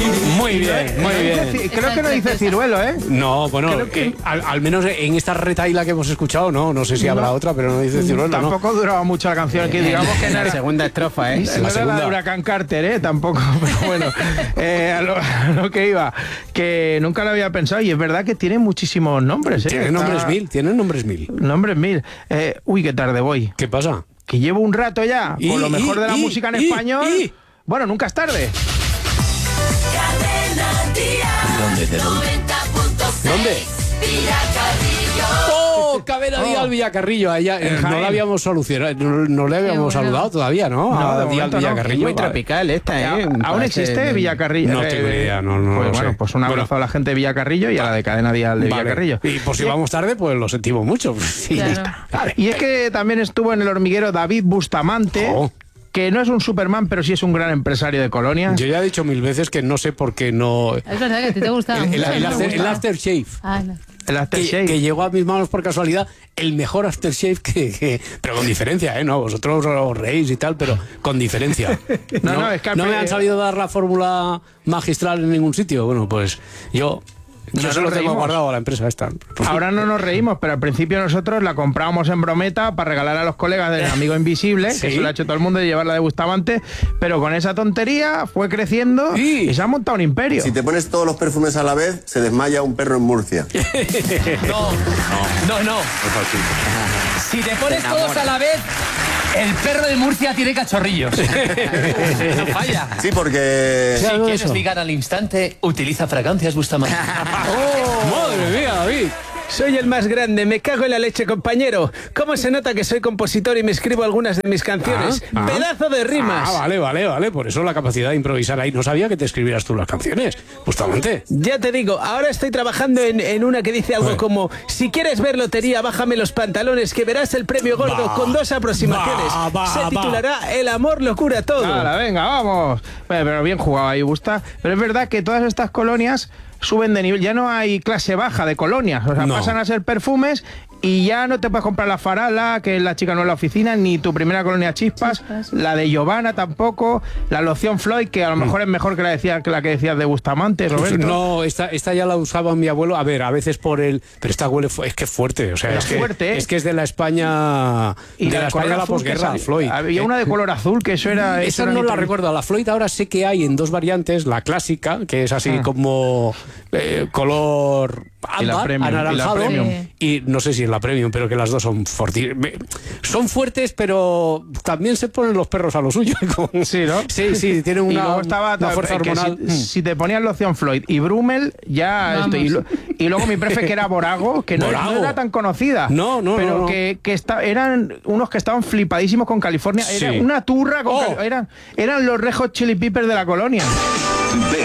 Muy bien, muy bien. Creo que no dice ciruelo, ¿eh? No, bueno, al menos en esta retaíla que hemos escuchado, no sé si habrá otra, pero no dice ciruelo. Tampoco duraba mucho la canción, que digamos que en la segunda estrofa, ¿eh? No era la de Huracán Carter, ¿eh? Tampoco, pero bueno, a lo que iba, que nunca lo había pensado, y es verdad que tiene muchísimos nombres, ¿eh? Tiene nombres mil. Nombres mil. Uy, qué tarde voy. ¿Qué pasa? Que llevo un rato ya con lo mejor de la música en español. Bueno, nunca es tarde. ¿Dónde? ¡Oh! Cadena Díaz Villacarrillo. No la habíamos solucionado, no le habíamos saludado todavía, ¿no? A Díaz Villacarrillo. Muy tropical esta, ¿eh? ¿Aún existe Villacarrillo? No tengo idea, no pues, sé. Bueno, pues un abrazo a la gente de Villacarrillo y a la de Cadena Díaz de Villacarrillo. Y por si vamos tarde, pues lo sentimos mucho. Sí, claro. Vale. Y es que también estuvo en El Hormiguero David Bustamante. Que no es un Superman, pero sí es un gran empresario de Colonia. Yo ya he dicho 1000 veces que no sé por qué no... Es verdad que a ti te gustaba mucho. El aftershave. El aftershave. Que llegó a mis manos por casualidad, el mejor aftershave pero con diferencia, ¿eh? No, vosotros os reís y tal, pero con diferencia. Es que no me han sabido dar la fórmula magistral en ningún sitio. Bueno, pues yo se lo tengo guardado a la empresa esta. Ahora no nos reímos, pero al principio nosotros la comprábamos en brometa para regalar a los colegas del Amigo Invisible, que eso lo ha hecho todo el mundo, y llevarla de Bustamante, pero con esa tontería fue creciendo y se ha montado un imperio. Si te pones todos los perfumes a la vez, se desmaya un perro en Murcia. No. Si te pones todos a la vez, el perro de Murcia tiene cachorrillos. No falla. Sí, porque... Si quieres ligar al instante, utiliza fragancias Bustamante. ¡Madre mía, David! Soy el más grande, me cago en la leche, compañero. ¿Cómo se nota que soy compositor y me escribo algunas de mis canciones? ¡Pedazo de rimas! Vale. Por eso la capacidad de improvisar ahí. No sabía que te escribieras tú las canciones, justamente. Ya te digo, ahora estoy trabajando en una que dice algo como: si quieres ver lotería, bájame los pantalones, que verás el premio gordo con 2 aproximaciones. Se titulará El amor lo cura todo. Venga, vamos. Pero bien jugado ahí, Busta. Pero es verdad que todas estas colonias suben de nivel, ya no hay clase baja de colonias, o sea, pasan a ser perfumes y ya no te puedes comprar la Farala, que es la chica no en la oficina, ni tu primera colonia Chispas, la de Giovanna tampoco, la loción Floyd, que a lo mejor es mejor que la que decías de Bustamante, Roberto. No, esta ya la usaba mi abuelo, a veces por el... Pero esta huele, es que es fuerte, o sea, es fuerte, es que es de la España... Y de la España la posguerra, Floyd. Había una de color azul, que eso era... Esa no la recuerdo, la Floyd ahora sé que hay en 2 variantes, la clásica, que es así como color ámbar, anaranjado, y no sé si es la premium, pero que las dos son son fuertes, pero también se ponen los perros a lo suyo. Sí, ¿no? Sí, tienen una fuerza hormonal. Si te ponías loción Floyd y Brummel, ya... Y luego mi prefe, que era Borago, que no era tan conocida. Pero que eran unos que estaban flipadísimos con California. Era una turra con eran los Red Hot Chili Peppers de la colonia.